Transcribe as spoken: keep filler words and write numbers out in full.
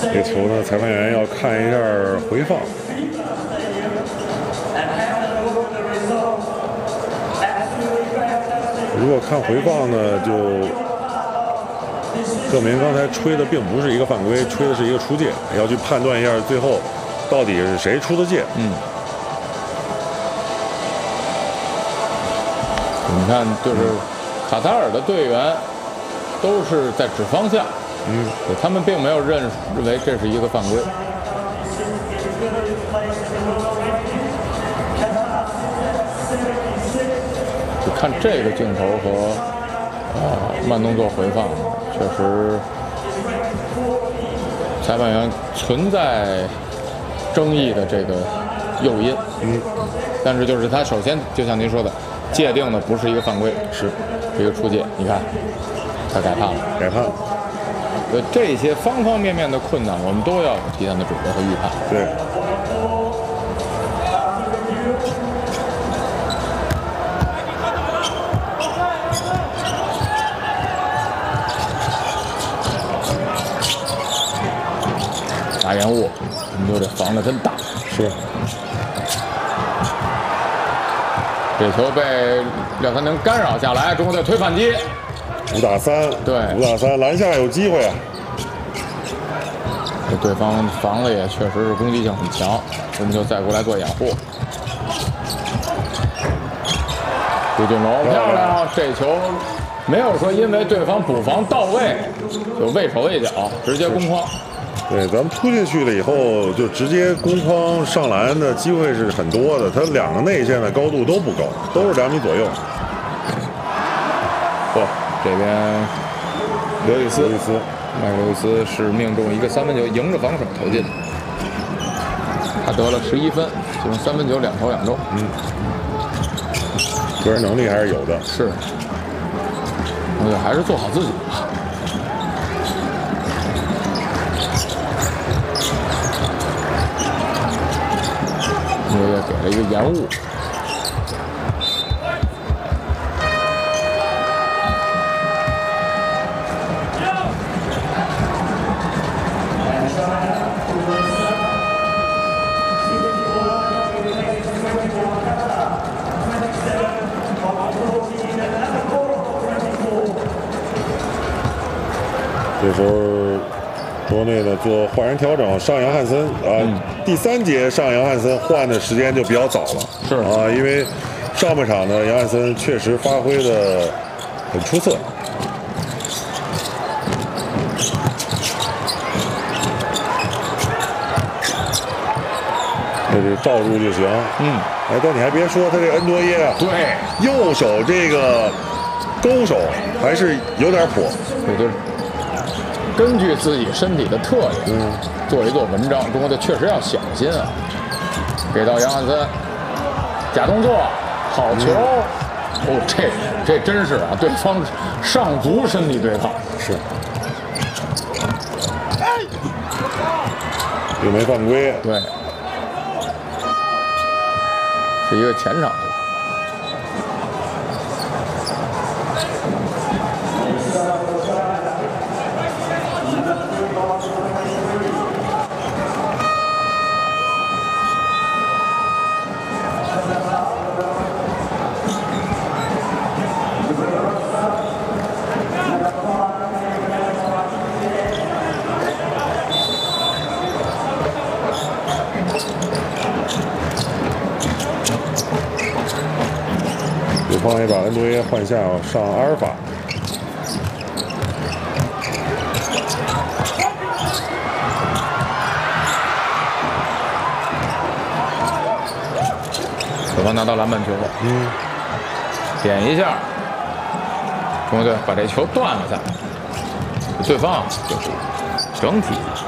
这球呢，裁判员要看一下回放。如果看回放呢，就证明刚才吹的并不是一个犯规，吹的是一个出界，要去判断一下最后到底是谁出的界。 嗯，你看，就是卡塔尔的队员都是在指方向， 嗯， 他们并没有认认为这是一个犯规。就看这个镜头和呃慢动作回放，确实裁判员存在争议的这个诱因。 嗯， 但是就是他首先就像您说的，界定的不是一个犯规， 是是一个出界。你看，他改判了， 改判了。 呃，这些方方面面的困难，我们都要有提前的准备和预判。 对。 打延误，你说这防的真大。 是。 这球被廖三能干扰下来，中国队推反击。 五打三， 对， 五打三，篮下有机会啊。 这对方防的也确实是攻击性很强，我们就再过来做掩护。朱俊龙漂亮，这球没有说因为对方补防到位就畏手畏脚，直接攻框。 对，咱们突进去了以后，就直接攻框上篮的机会是很多的。他两个内线的高度都不高，都是两米左右。 嚯，这边刘易斯， 刘易斯， 麦克刘易斯是命中一个三分球，迎着防守投进，他得了十一分，其中三分球两投两中。 嗯，个人能力还是有的。 是，我觉得还是做好自己吧。这个给了一个延误。 这时候，国内呢做换人调整，上扬汉森啊，嗯、第三节上扬汉森换的时间就比较早了， 是啊，因为上半场呢，杨汉森确实发挥的很出色。这就罩住就行。 嗯， 哎，但你还别说，他这恩多耶啊， 对， 右手这个勾手还是有点跛。 对，就是根据自己身体的特点，嗯，做一做文章。中国队确实要小心啊。给到杨汉森，假动作，好球。嗯、哦，这这真是啊，对方上足身体对抗。 是。又没犯规。 对。是一个前场球。 对方也把恩多耶换下，上阿尔法。 对方拿到篮板球了， 嗯， 点一下，中国队把这球断了下来。对方就是整体